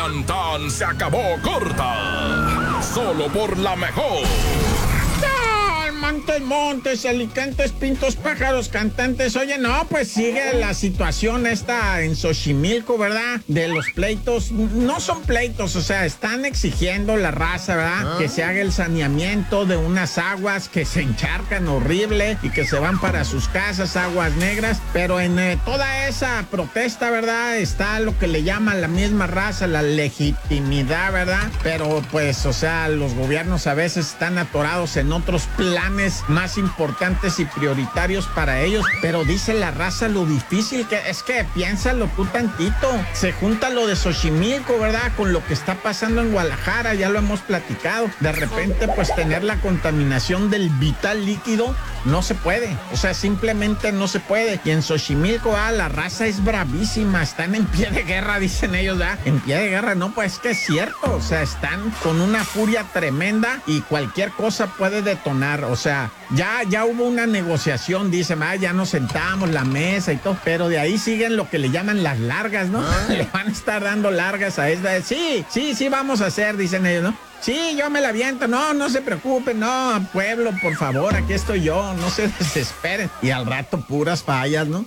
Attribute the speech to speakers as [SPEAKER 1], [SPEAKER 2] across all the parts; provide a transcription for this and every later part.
[SPEAKER 1] Tan tan se acabó corta. Solo por la mejor.
[SPEAKER 2] Montes, alicantes, pintos, pájaros, cantantes. Oye, no, pues sigue la situación esta en Xochimilco, ¿verdad? De los pleitos. No son pleitos, o sea, están exigiendo la raza, ¿verdad? Que se haga el saneamiento de unas aguas que se encharcan horrible y que se van para sus casas, aguas negras. Pero en toda esa protesta, ¿verdad? Está lo que le llama la misma raza, la legitimidad, ¿verdad? Pero pues, o sea, los gobiernos a veces están atorados en otros planes más importantes y prioritarios para ellos, pero dice la raza lo difícil que es. Que piénsalo tú tantito, se junta lo de Xochimilco, ¿verdad? Con lo que está pasando en Guadalajara, ya lo hemos platicado. De repente, pues tener la contaminación del vital líquido no se puede, o sea, simplemente no se puede. Y en Xochimilco, la raza es bravísima, están en pie de guerra, dicen ellos, ¿verdad? En pie de guerra, no, pues es que es cierto, o sea, están con una furia tremenda y cualquier cosa puede detonar, o sea, ya hubo una negociación, dicen, ya nos sentamos, la mesa y todo, pero de ahí siguen lo que le llaman las largas, ¿no? Le van a estar dando largas a esta. Sí, vamos a hacer, dicen ellos, ¿no? Sí, yo me la aviento, no se preocupen, no, pueblo, por favor, aquí estoy yo, no se desesperen. Y al rato puras fallas, ¿no?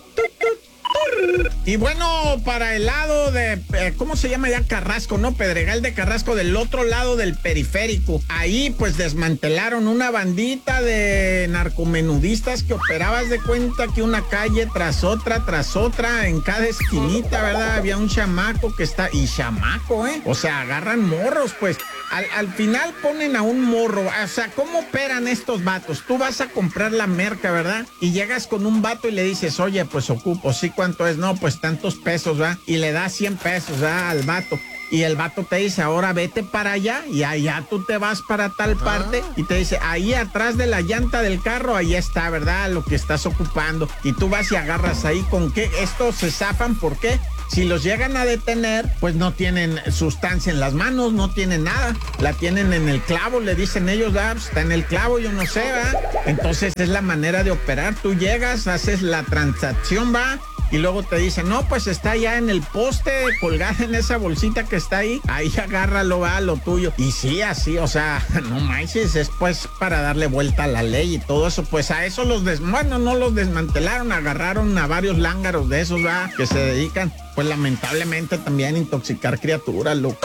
[SPEAKER 2] Y bueno, para el lado de, ¿cómo se llama ya? Carrasco, ¿no? Pedregal de Carrasco, del otro lado del periférico. Ahí pues desmantelaron una bandita de narcomenudistas que operabas de cuenta que una calle tras otra, en cada esquinita, ¿verdad? Había un chamaco que está, y chamaco, o sea, agarran morros, pues. Al final ponen a un morro, o sea, ¿cómo operan estos vatos? Tú vas a comprar la merca, ¿verdad? Y llegas con un vato y le dices, oye, pues ocupo, ¿sí cuánto es? No, pues tantos pesos, ¿verdad? Y le das 100 pesos, ¿verdad? Al vato. Y el vato te dice, ahora vete para allá, y allá tú te vas para tal parte, y te dice, ahí atrás de la llanta del carro, ahí está, ¿verdad? Lo que estás ocupando. Y tú vas y agarras ahí. ¿Con qué? Estos se zafan, ¿por qué? Si los llegan a detener, pues no tienen sustancia en las manos, no tienen nada. La tienen en el clavo, le dicen ellos, pues está en el clavo, yo no sé, ¿verdad? Entonces es la manera de operar. Tú llegas, haces la transacción, ¿va? Y luego te dicen, no, pues está ya en el poste, colgada en esa bolsita que está ahí agárralo, va, lo tuyo. Y sí, así, o sea, no manches, es pues para darle vuelta a la ley y todo eso. Pues a eso no los desmantelaron, agarraron a varios lángaros de esos, va, que se dedican, pues lamentablemente también a intoxicar criaturas, loco.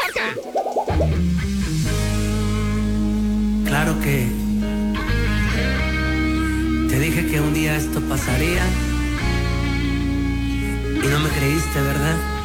[SPEAKER 3] Claro que te dije que un día esto pasaría y no me creíste, ¿verdad?